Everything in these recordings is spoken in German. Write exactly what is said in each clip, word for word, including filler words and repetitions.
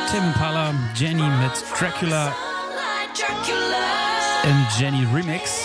Tame Impala, Jenny mit Dracula im Jenny Remix.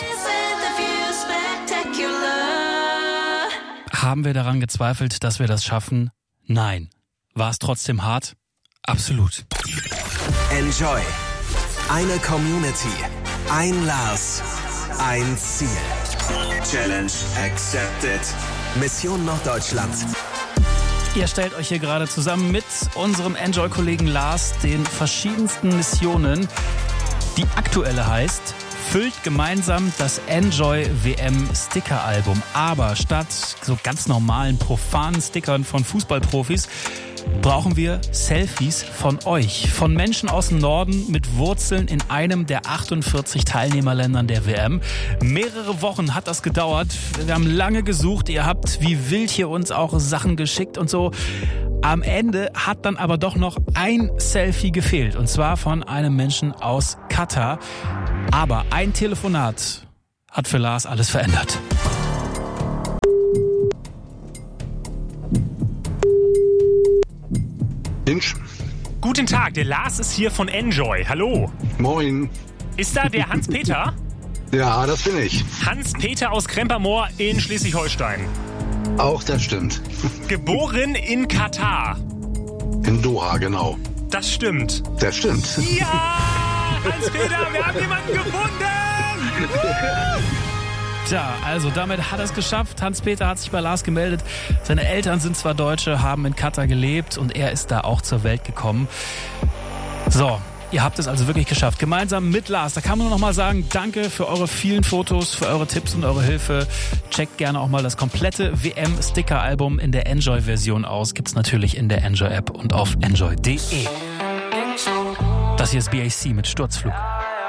Haben wir daran gezweifelt, dass wir das schaffen? Nein. War es trotzdem hart? Absolut. Enjoy. Eine Community. Ein Lars. Ein Ziel. Challenge accepted. Mission Norddeutschland. Ihr stellt euch hier gerade zusammen mit unserem Enjoy-Kollegen Lars den verschiedensten Missionen. Die aktuelle heißt, füllt gemeinsam das Enjoy W M Sticker-Album. Aber statt so ganz normalen, profanen Stickern von Fußballprofis brauchen wir Selfies von euch, von Menschen aus dem Norden mit Wurzeln in einem der achtundvierzig Teilnehmerländern der W M. Mehrere Wochen hat das gedauert. Wir haben lange gesucht. Ihr habt wie wild hier uns auch Sachen geschickt und so. Am Ende hat dann aber doch noch ein Selfie gefehlt. Und zwar von einem Menschen aus Katar. Aber ein Telefonat hat für Lars alles verändert. Hinsch. Guten Tag, der Lars ist hier von Enjoy. Hallo. Moin. Ist da der Hans-Peter? Ja, das bin ich. Hans-Peter aus Krempermoor in Schleswig-Holstein. Auch das stimmt. Geboren in Katar. In Doha, genau. Das stimmt. Das stimmt. Ja! Hans-Peter, wir haben jemanden gefunden! Tja, also damit hat er es geschafft. Hans-Peter hat sich bei Lars gemeldet. Seine Eltern sind zwar Deutsche, haben in Katar gelebt und er ist da auch zur Welt gekommen. So, ihr habt es also wirklich geschafft. Gemeinsam mit Lars. Da kann man nur noch mal sagen, danke für eure vielen Fotos, für eure Tipps und eure Hilfe. Checkt gerne auch mal das komplette W M-Sticker-Album in der Enjoy-Version aus. Gibt's natürlich in der Enjoy-App und auf enjoy punkt de. Das hier ist B A C mit Sturzflug.